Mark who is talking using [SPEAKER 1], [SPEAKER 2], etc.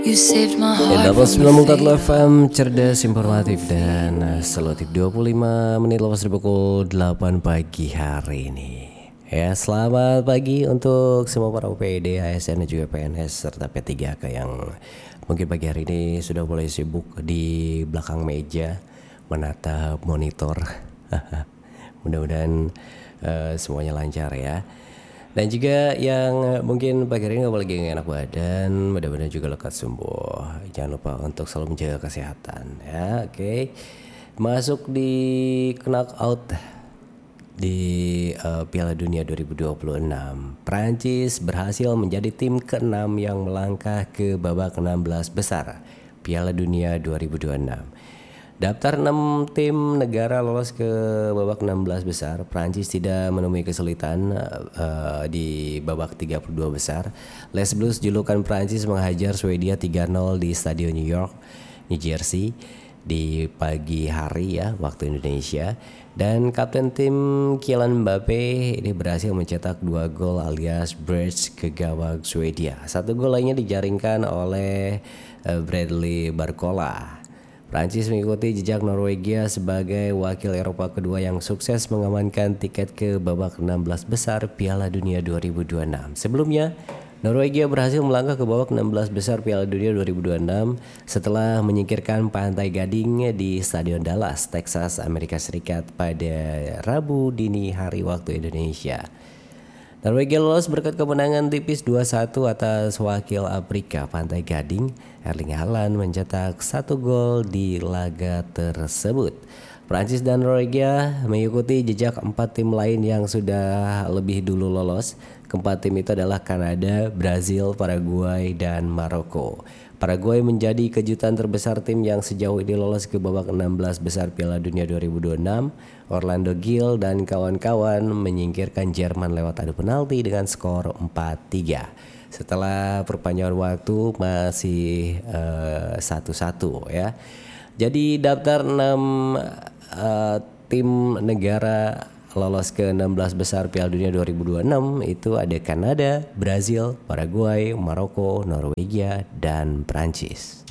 [SPEAKER 1] You saved my heart
[SPEAKER 2] Dapat
[SPEAKER 1] from the
[SPEAKER 2] 94
[SPEAKER 1] fate.
[SPEAKER 2] FM, cerdas, informatif, dan selotip 25 menit lepas dari pukul 8 pagi hari ini. Ya, selamat pagi untuk semua para UPD, ASN dan juga PNS serta P3K yang mungkin pagi hari ini sudah mulai sibuk di belakang meja menatap monitor. Mudah-mudahan semuanya lancar ya. Dan juga yang mungkin pagi hari ini lagi gak enak badan, mudah-mudahan juga lekas sembuh. Jangan lupa untuk selalu menjaga kesehatan ya. Oke. Masuk di knockout di Piala Dunia 2026. Prancis berhasil menjadi tim ke-6 yang melangkah ke babak 16 besar Piala Dunia 2026. Daftar 6 tim negara lolos ke babak 16 besar. Prancis tidak menemui kesulitan di babak 32 besar. Les Blues julukan Prancis menghajar Swedia 3-0 di Stadion New York, New Jersey di pagi hari ya waktu Indonesia. Dan kapten tim Kylian Mbappe ini berhasil mencetak 2 gol alias bridge ke gawang Swedia. 1 gol lainnya dijaringkan oleh Bradley Barcola. Prancis mengikuti jejak Norwegia sebagai wakil Eropa kedua yang sukses mengamankan tiket ke babak 16 besar Piala Dunia 2026. Sebelumnya, Norwegia berhasil melangkah ke babak 16 besar Piala Dunia 2026 setelah menyingkirkan Pantai Gading di Stadion Dallas, Texas, Amerika Serikat pada Rabu dini hari waktu Indonesia. Norwegia lolos berkat kemenangan tipis 2-1 atas wakil Afrika Pantai Gading. Erling Haaland mencetak 1 gol di laga tersebut. Prancis dan Norwegia mengikuti jejak 4 tim lain yang sudah lebih dulu lolos. Keempat tim itu adalah Kanada, Brazil, Paraguay, dan Maroko. Paraguay menjadi kejutan terbesar tim yang sejauh ini lolos ke babak 16 besar Piala Dunia 2026. Orlando Gil dan kawan-kawan menyingkirkan Jerman lewat adu penalti dengan skor 4-3. Setelah perpanjangan waktu masih 1-1 ya. Jadi daftar 6 tim negara lolos ke 16 besar Piala Dunia 2026 itu ada Kanada, Brazil, Paraguay, Maroko, Norwegia, dan Prancis.